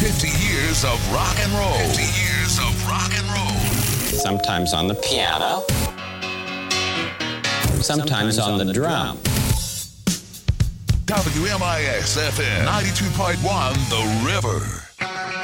50 years of rock and roll. 50 years of rock and roll. Sometimes on the piano. Sometimes on the drum. WMIX FM 92.1 The River.